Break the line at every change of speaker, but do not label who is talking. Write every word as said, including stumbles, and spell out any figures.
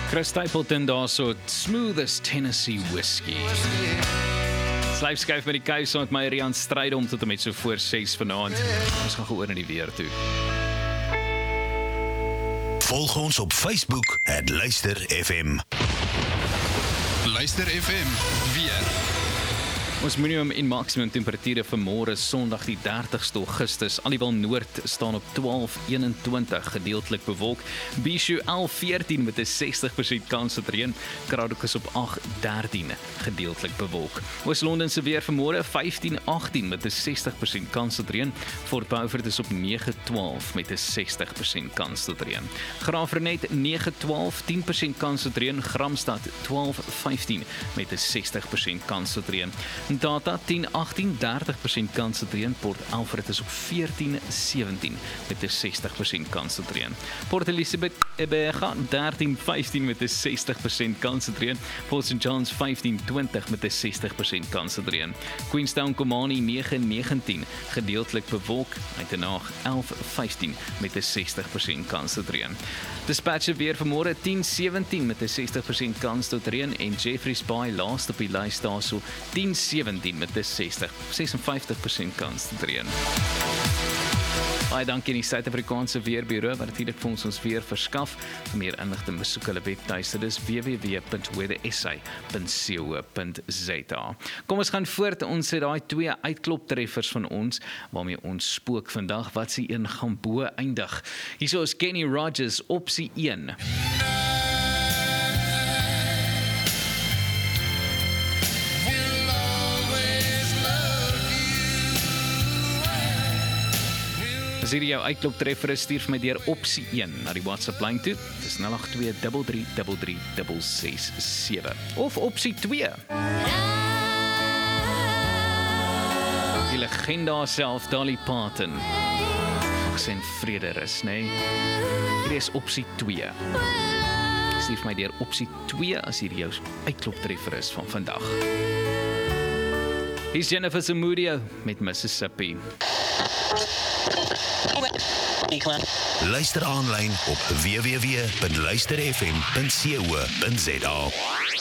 Chris Stapleton daar so, smooth as Tennessee whiskey. Slyf skuif met die kuis saam met my Rian Stryd om tot en met so voor ses vanaand. Ons gaan geoor na die weer toe.
Volg ons op Facebook at Luister F M.
Luister F M, weer.
Ons minimum en maksimum temperature vir môre Sondag die dertigste Augustus. Aliwal Noord staan op twaalf eenentwintig, gedeeltelik bewolk. Bishu elf veertien met 'n sestig persent kans op reën. Cradock op agt dertien, gedeeltelik bewolk. Oos-London se weer vir môre vyftien agtien met 'n sestig persent kans op reën. Fort Beaufort is op nege twaalf met 'n sestig persent kans op reën. Graafrenet nege twaalf, tien persent kans op reën. Gramstad twaalf vyftien met 'n sestig persent kans op reën. Data tien agtien, dertig persent kans op reën. Port Alfred is op veertien sewentien met 'n sestig persent kans op reën. Port Elizabeth Ebega dertien vyftien met 'n sestig persent kans op reën. Port Saint John's vyftien twintig met 'n sestig persent kans op reën. Queenstown Komani nege negentien, gedeeltelik bewolk. Uitenaag elf vyftien met 'n sestig persent kans op reën. Dispatcher weer vanmôre tien sewentien met 'n sestig persent kans tot reën en Jeffreys Bay laaste op die lys daarso tien sewentien met 'n sestig, sesenvyftig persent kans tot reën. Baie dankie aan die Suid-Afrikaanse Weerbureau wat natuurlik vir ons ons weer verskaf. Vir meer inligting besoek hulle webtuiste, dis w w w punt weather s a punt co punt z a. Kom ons gaan voort, ons het daai twee uitkloptreffers van ons, waarmee ons spook vandag, wat se een gaan bo eindig. Hierso is Kenny Rogers, opsie een. As hierdie jou uitkloptreffer is, stuur vir my deur opsie een na die WhatsApp lyn toe. Dis nul agt twee drie drie drie drie ses ses sewe. Of opsie twee. Die legenda self, Dolly Parton. Mag sy in vrede rus, nê? Nee? Hierdie is opsie twee. Stuur vir my deur opsie twee as hierdie jou uitkloptreffer is van vandag. Hier is Jennifer Zamudio met Mississippi.
Luister aanlyn op w w w punt luister f m punt co punt z a.